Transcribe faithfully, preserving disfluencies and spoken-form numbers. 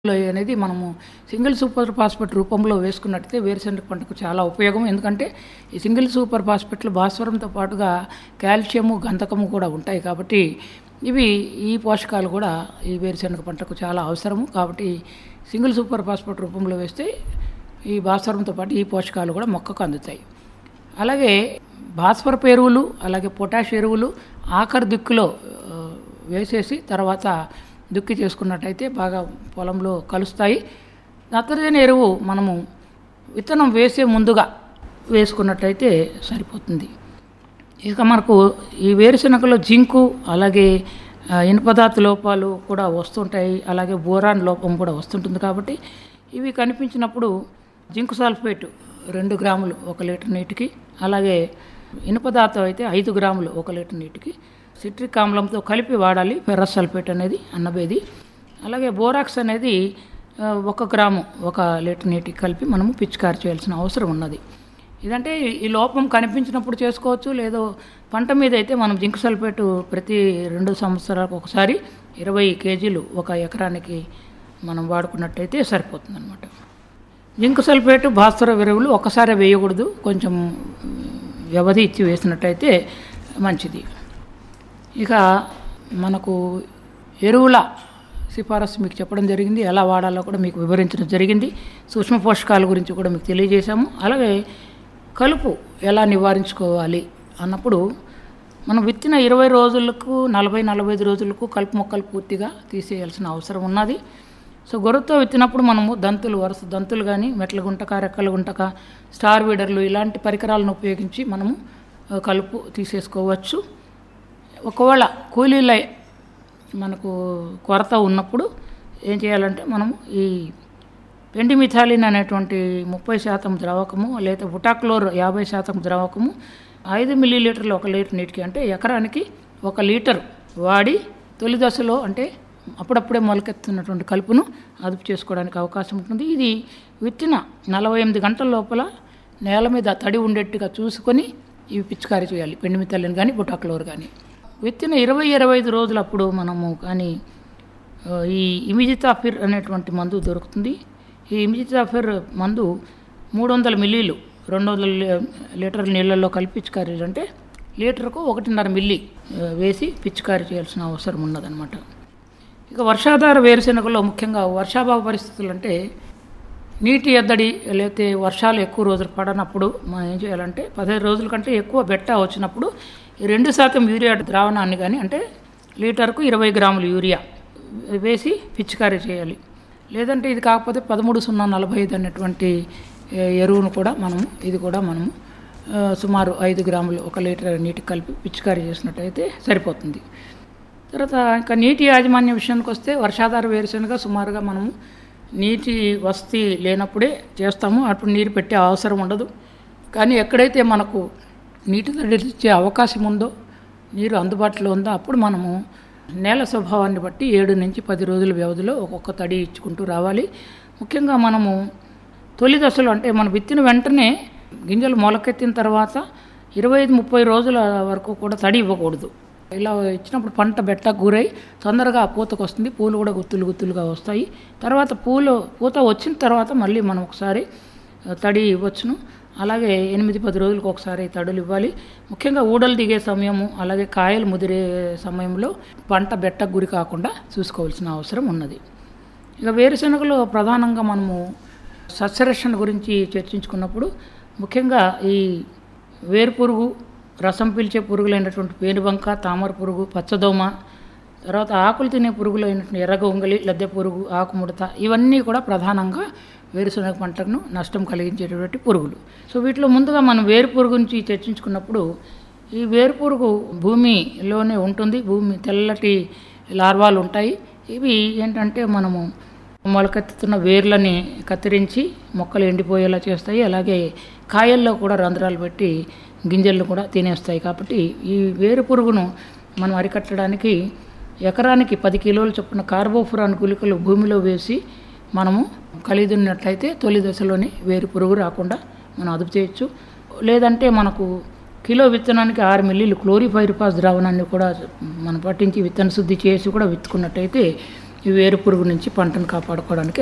అనేది మనము single super phosphate రూపంలో వేసుకున్నట్టయితే వేరుశనగ పంటకు చాలా ఉపయోగం. ఎందుకంటే ఈ సింగిల్ సూపర్ ఫాస్ఫేట్లో భాస్వరంతో పాటుగా కాల్షియము, గంధకము కూడా ఉంటాయి. కాబట్టి ఇవి ఈ పోషకాలు కూడా ఈ వేరుశనగ పంటకు చాలా అవసరము. కాబట్టి సింగిల్ సూపర్ ఫాస్ఫేట్ రూపంలో వేస్తే ఈ భాస్వరంతో పాటు ఈ పోషకాలు కూడా మొక్కకు అందుతాయి. అలాగే భాస్వరపు ఎరువులు, అలాగే పొటాష్ ఎరువులు ఆఖరి దిక్కులో వేసేసి తర్వాత దుక్కి చేసుకున్నట్టయితే బాగా పొలంలో కలుస్తాయి. నత్రజని ఎరువు మనము విత్తనం వేసే ముందుగా వేసుకున్నట్టయితే సరిపోతుంది. ఇక మనకు ఈ వేరుశనగలో జింకు, అలాగే ఇనుప పదార్థ లోపాలు కూడా వస్తుంటాయి, అలాగే బోరాన్ లోపం కూడా వస్తుంటుంది. కాబట్టి ఇవి కనిపించినప్పుడు జింకు సల్ఫేట్ రెండు గ్రాములు ఒక లీటర్ నీటికి, అలాగే ఇనుప పదార్థం అయితే ఐదు గ్రాములు ఒక లీటర్ నీటికి సిట్రిక్ ఆమ్లంతో కలిపి వాడాలి. ఫెర్రస్ సల్ఫేట్ అనేది అన్నబేది. అలాగే బోరాక్స్ అనేది ఒక గ్రాము ఒక లీటర్ నీటికి కలిపి మనము పిచికారి చేయాల్సిన అవసరం ఉన్నది. ఇదంటే ఈ లోపం కనిపించినప్పుడు చేసుకోవచ్చు. లేదో పంట మీద అయితే మనం జింక్ సల్ఫేట్ ప్రతి రెండు సంవత్సరాలకు ఒకసారి ఇరవై కేజీలు ఒక ఎకరానికి మనం వాడుకున్నట్టయితే సరిపోతుంది అన్నమాట. జింక్ సల్ఫేట్, భాస్వర ఎరువులు ఒక్కసారి వేయకూడదు, కొంచెం వ్యవధి ఇచ్చి వేసినట్టయితే మంచిది. ఇక మనకు ఎరువుల సిఫారసు మీకు చెప్పడం జరిగింది, ఎలా వాడాలో కూడా మీకు వివరించడం జరిగింది. సూక్ష్మ పోషకాల గురించి కూడా మీకు తెలియజేశాము. అలాగే కలుపు ఎలా నివారించుకోవాలి అన్నప్పుడు మనం విత్తిన ఇరవై రోజులకు నలభై నలభై ఐదు రోజులకు కలుపు మొక్కలు పూర్తిగా తీసేయాల్సిన అవసరం ఉన్నది. సో గొర్రెతో విత్తినప్పుడు మనము దంతులు, వరుస దంతులు కానీ మెట్ల గుంటక, రెక్కల గుంటక, స్టార్ వీడర్లు ఇలాంటి పరికరాలను ఉపయోగించి మనము కలుపు తీసేసుకోవచ్చు. ఒకవేళ కూలీల మనకు కొరత ఉన్నప్పుడు ఏం చేయాలంటే మనము ఈ పెండిమిథాలిన్ అనేటువంటి ముప్పై శాతం ద్రావకము, లేదా బుటాక్లోర్ యాభై శాతం ద్రావకము ఐదు మిల్లీ లీటర్లు ఒక లీటర్ నీటికి, అంటే ఎకరానికి ఒక లీటర్ వాడి తొలి దశలో అంటే అప్పుడప్పుడే మొలకెత్తున్నటువంటి కలుపును అదుపు చేసుకోవడానికి అవకాశం ఉంటుంది. ఇది విత్తిన నలభై ఎనిమిది గంటల లోపల నేల మీద తడి ఉండేట్టుగా చూసుకొని ఇవి పిచికారీ చేయాలి. పెండిమిథాలిన్ కానీ బుటాక్లోర్ కానీ విత్తిన ఇరవై ఇరవై ఐదు రోజులప్పుడు మనము కానీ ఈ ఇమిజితాఫిర్ అనేటువంటి మందు దొరుకుతుంది. ఈ ఇమిజితాఫిర్ మందు మూడు వందల మిల్లీలు రెండు వందల లీటర్ల నీళ్ళల్లో కలిపి పిచికారీ అంటే లీటర్కు ఒకటిన్నర మిల్లీ వేసి పిచికారీ చేయాల్సిన అవసరం ఉన్నదన్నమాట. ఇక వర్షాధార వేరుశెనగలో ముఖ్యంగా వర్షాభావ పరిస్థితులు అంటే నీటి ఎద్దడి లేకపోతే వర్షాలు ఎక్కువ రోజులు పడనప్పుడు మనం ఏం చేయాలంటే పదిహేను రోజుల కంటే ఎక్కువ బెట్ట వచ్చినప్పుడు ఈ రెండు శాతం యూరియా ద్రావణాన్ని కానీ అంటే లీటర్కు ఇరవై గ్రాములు యూరియా వేసి పిచికారీ చేయాలి. లేదంటే ఇది కాకపోతే పదమూడు సున్నా నలభై ఐదు అనేటువంటి ఎరువును కూడా మనము ఇది కూడా మనము సుమారు ఐదు గ్రాములు ఒక లీటర్ నీటికి కలిపి పిచికారీ చేసినట్టయితే సరిపోతుంది. తర్వాత ఇంకా నీటి యాజమాన్య విషయానికి వస్తే వర్షాధార వేరుశనగ సుమారుగా మనము నీటి వసతి లేనప్పుడే చేస్తాము, అప్పుడు నీరు పెట్టే అవసరం ఉండదు. కానీ ఎక్కడైతే మనకు నీటి తడి ఇచ్చే అవకాశం ఉందో, నీరు అందుబాటులో ఉందో అప్పుడు మనము నేల స్వభావాన్ని బట్టి ఏడు నుంచి పది రోజుల వ్యవధిలో ఒక్కొక్క తడి ఇచ్చుకుంటూ రావాలి. ముఖ్యంగా మనము తొలి దశలో అంటే మనం విత్తిన వెంటనే గింజలు మొలకెత్తిన తర్వాత ఇరవై ఐదు ముప్పై రోజుల వరకు కూడా తడి ఇవ్వకూడదు. ఇలా ఇచ్చినప్పుడు పంట బెట్టకు గురై తొందరగా పూతకు వస్తుంది, పూలు కూడా గుత్తులు గుత్తులుగా వస్తాయి. తర్వాత పూలు పూత వచ్చిన తర్వాత మళ్ళీ మనం ఒకసారి తడి ఇవ్వచ్చును. అలాగే ఎనిమిది పది రోజులకు ఒకసారి తడులు ఇవ్వాలి. ముఖ్యంగా ఊడలు దిగే సమయము, అలాగే కాయలు ముదిరే సమయంలో పంట బెట్టకు గురి కాకుండా చూసుకోవాల్సిన అవసరం ఉన్నది. ఇక వేరుశెనగలో ప్రధానంగా మనము సస్యరక్షణ గురించి చర్చించుకున్నప్పుడు ముఖ్యంగా ఈ వేరు పురుగు, రసం పీల్చే పురుగులైనటువంటి పేనుబంక, తామర పురుగు, పచ్చదోమ, తర్వాత ఆకులు తినే పురుగులు అయినటువంటి ఎర్రగొంగలి, లద్దె పురుగు, ఆకుముడత ఇవన్నీ కూడా ప్రధానంగా వేరుశనగ పంటను నష్టం కలిగించేటటువంటి పురుగులు. సో వీటిలో ముందుగా మనం వేరు పురుగు నుంచి చర్చించుకున్నప్పుడు ఈ వేరు పురుగు భూమిలోనే ఉంటుంది. భూమి తెల్లటి లార్వాలు ఉంటాయి. ఇవి ఏంటంటే మనము మొలకెత్తుతున్న వేర్లని కత్తిరించి మొక్కలు ఎండిపోయేలా చేస్తాయి. అలాగే కాయల్లో కూడా రంధ్రాలు పెట్టి గింజలను కూడా తినేస్తాయి. కాబట్టి ఈ వేరు పురుగును మనం అరికట్టడానికి ఎకరానికి పది కిలోల చొప్పున కార్బోఫురాన్ గుళికలు భూమిలో వేసి మనము కలిదున్నట్లయితే తొలి దశలోనే వేరు పురుగు రాకుండా మనం అదుపు చేయొచ్చు. లేదంటే మనకు కిలో విత్తనానికి ఆరు మిల్లీలు క్లోరిఫైరిఫాస్ ద్రావణాన్ని కూడా మనం పట్టించి విత్తన శుద్ధి చేసి కూడా విత్తుకున్నట్టయితే ఈ వేరు పురుగు నుంచి పంటను కాపాడుకోవడానికి